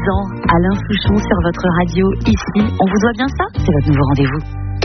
ans, Alain Souchon sur votre radio, ici. On vous doit bien ça? C'est votre nouveau rendez-vous.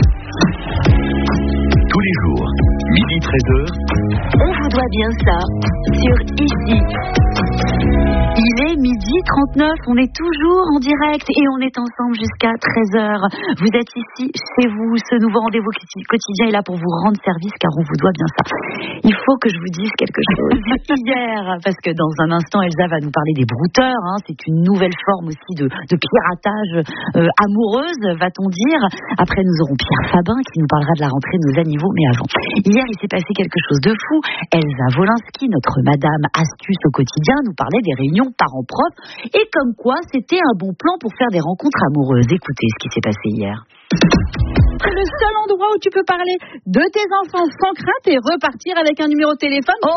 Tous les jours, midi 13h. On vous doit bien ça sur ici. Il est midi 39, on est toujours en direct et on est ensemble jusqu'à 13h. Vous êtes ici, chez vous, ce nouveau rendez-vous quotidien est là pour vous rendre service car on vous doit bien ça. Il faut que je vous dise quelque chose hier, parce que dans un instant, Elsa va nous parler des brouteurs. C'est une nouvelle forme aussi de piratage amoureuse, va-t-on dire. Après, nous aurons Pierre Fabin qui nous parlera de la rentrée de nos animaux. Mais avant, hier, il s'est passé quelque chose de fou. Elsa Wolinski, notre madame astuce au quotidien, nous parlait des réunions parents-prof et comme quoi c'était un bon plan pour faire des rencontres amoureuses. Écoutez ce qui s'est passé hier. C'est le seul endroit où tu peux parler de tes enfants sans crainte et repartir avec un numéro de téléphone. Oh,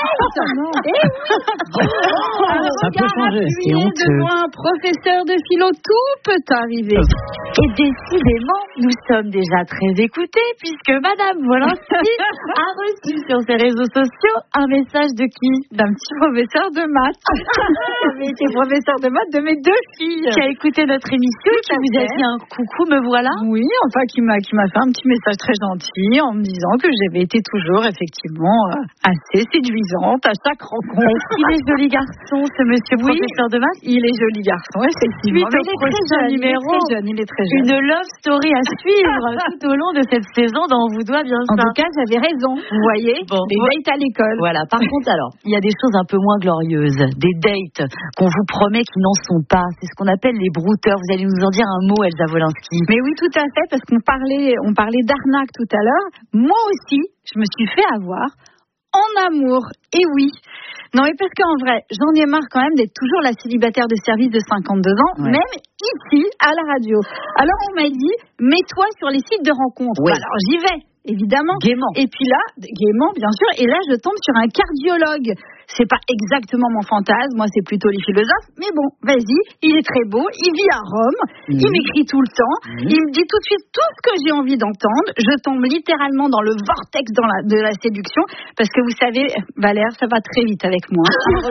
ça peut changer. C'est honteux. Devant un professeur de philo, tout peut arriver. Et décidément, nous sommes déjà très écoutés puisque Madame Wolinski a reçu sur ses réseaux sociaux un message de qui? D'un petit professeur de maths. Qui avait été professeur de maths de mes deux filles. Qui a écouté notre émission et qui vous a dit un coucou, me voilà. Oui, enfin qui m'a fait un petit message très gentil en me disant que j'avais été toujours effectivement assez séduisante à chaque rencontre. Est-ce qu'il est joli garçon, ce monsieur professeur de maths? Il est joli garçon, effectivement. Suite au prochain numéro, il est très jeune. Une love story à suivre tout au long de cette saison dont on vous doit bien ça. En tout cas, j'avais raison. Vous voyez, les dates à l'école. Voilà. Par contre, alors, il y a des choses un peu moins glorieuses, des dates qu'on vous promet qui n'en sont pas. C'est ce qu'on appelle les brouteurs. Vous allez nous en dire un mot, Elsa Wolinski. Mais oui, tout à fait, parce qu'on parlait d'arnaque tout à l'heure. Moi aussi, je me suis fait avoir en amour. Et oui. Non, mais parce qu'en vrai, j'en ai marre quand même d'être toujours la célibataire de service de 52 ans, même ici, à la radio. Alors, on m'a dit, mets-toi sur les sites de rencontres. Oui. Alors, j'y vais, évidemment. Gaiement. Et puis là, gaiement, bien sûr. Et là, je tombe sur un cardiologue. C'est pas exactement mon fantasme, moi c'est plutôt les philosophes, mais bon, vas-y, il est très beau, il vit à Rome, il m'écrit tout le temps, il me dit tout de suite tout ce que j'ai envie d'entendre, je tombe littéralement dans le vortex de la séduction, parce que vous savez, Valère, ça va très vite avec moi.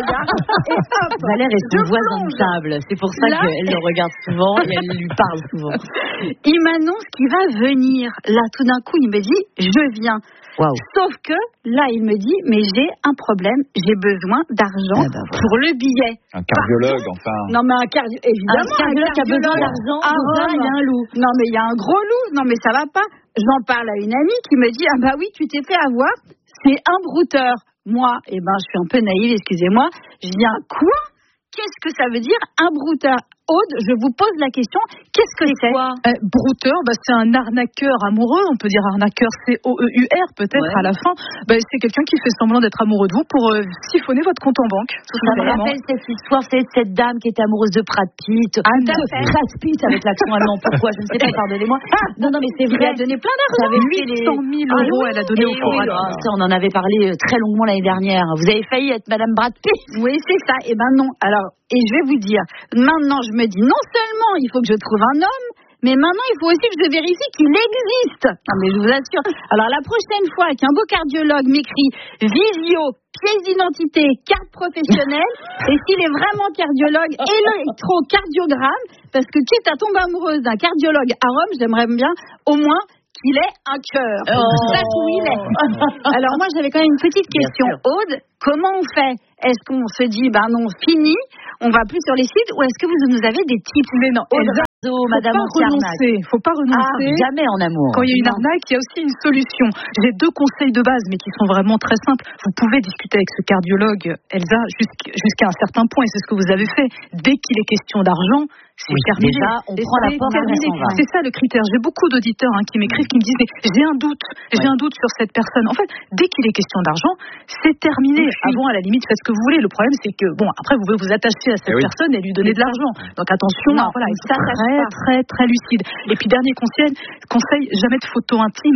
Valère est son voisin de table, c'est pour ça qu'elle le regarde souvent et elle lui parle souvent. Il m'annonce qu'il va venir, là tout d'un coup il me dit, je viens. Wow. Sauf que là, il me dit, mais j'ai un problème, j'ai besoin d'argent pour le billet. Un cardiologue, enfin. Non, mais évidemment, un cardiologue qui a besoin d'argent. Il y a un loup. Non, mais il y a un gros loup. Non, mais ça va pas. J'en parle à une amie qui me dit, ah bah oui, tu t'es fait avoir. C'est un brouteur. Moi, je suis un peu naïve, excusez-moi. Je dis, quoi? Qu'est-ce que ça veut dire, un brouteur? Aude, je vous pose la question, qu'est-ce que c'est quoi? Brouteur, c'est un arnaqueur amoureux, on peut dire arnaqueur C-O-E-U-R peut-être à la fin. C'est quelqu'un qui fait semblant d'être amoureux de vous pour siphonner votre compte en banque. Ça me rappelle cette histoire, c'est cette dame qui était amoureuse de Brad Pitt. Brad Pitt avec l'accent allemand, pourquoi? Je ne sais pas, pardonnez-moi. Non, mais c'est vrai. Elle a donné plein d'argent. 800 000 euros, elle a donné au forum. Ça, on en avait parlé très longuement l'année dernière. Vous avez failli être Madame Brad Pitt. Oui, c'est ça. Eh ben non. Alors, et je vais vous dire, maintenant je me dis, non seulement il faut que je trouve un homme, mais maintenant il faut aussi que je vérifie qu'il existe. Non mais je vous assure. Alors la prochaine fois qu'un beau cardiologue m'écrit visio, pièce d'identité, carte professionnelle, et s'il est vraiment cardiologue, électrocardiogramme, parce que quitte à tomber amoureuse d'un cardiologue à Rome, j'aimerais bien au moins qu'il ait un cœur. Sache où il est. Alors moi j'avais quand même une petite question. Aude, comment on fait? Est-ce qu'on se dit, non, fini, on va plus sur les sites, ou est-ce que vous nous avez des tips? Mais non, Madame faut pas renoncer. Jamais en amour. Quand il y a une arnaque, il y a aussi une solution. J'ai 2 conseils de base, mais qui sont vraiment très simples. Vous pouvez discuter avec ce cardiologue, Elsa, jusqu'à un certain point, et c'est ce que vous avez fait. Dès qu'il est question d'argent, c'est terminé. Déjà, on prend la porte et on va. C'est ça le critère. J'ai beaucoup d'auditeurs qui m'écrivent, qui me disent, j'ai un doute sur cette personne. En fait, dès qu'il est question d'argent, c'est terminé. Avant, à la limite, faites ce que vous voulez. Le problème, c'est que, après, vous pouvez vous attacher à cette personne et lui donner de l'argent. Donc attention, ça très, très, très lucide. Et puis, dernier conseil, jamais de photos intimes.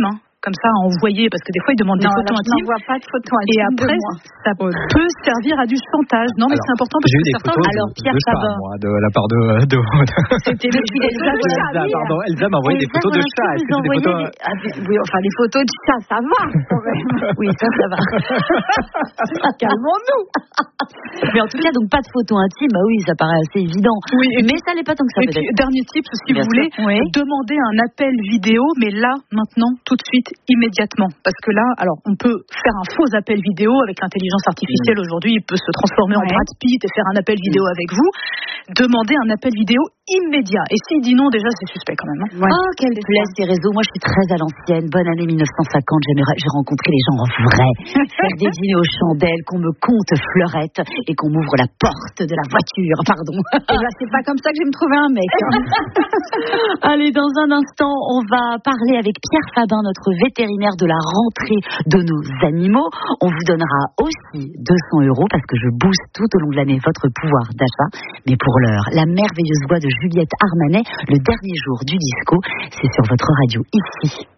comme ça à envoyer, parce que des fois ils demandent des photos intimes. Je n'envoie pas de photos intimes. Et après, ça peut servir à du chantage. Non, mais c'est important parce que certains. Alors Pierre Faber, de la part de c'était Elsa. Pardon, Elsa m'a envoyé des photos de chat. Est-ce que c'est des photos... Oui, enfin les photos de chat, ça va quand même. Oui, ça va. Calmons-nous. Mais en tout cas, donc pas de photos intimes. Bah oui, ça paraît assez évident. Oui, mais ça l'est pas tant que ça. Et puis, dernier tip, si vous voulez, demandez un appel vidéo, mais là, maintenant, tout de suite, immédiatement. Parce que là, alors, on peut faire un faux appel vidéo avec l'intelligence artificielle. Aujourd'hui, il peut se transformer en Brad Pitt et faire un appel vidéo avec vous. Demandez un appel vidéo immédiat. Et s'il dit non, déjà, c'est suspect quand même. Hein. Oh, quelle plaise ces réseaux. Moi, je suis très à l'ancienne. Bonne année 1950. J'ai rencontré les gens en vrai. Faire des dîners aux chandelles, qu'on me compte fleurette et qu'on m'ouvre la porte de la voiture. Pardon. Et là, c'est pas comme ça que je vais me trouver un mec. Allez, dans un instant, on va parler avec Pierre Fabin, notre vétérinaire de la rentrée de nos animaux. On vous donnera aussi 200 € parce que je booste tout au long de l'année votre pouvoir d'achat. Mais pour l'heure, la merveilleuse voix de Juliette Armanet, le dernier jour du disco, c'est sur votre radio ici.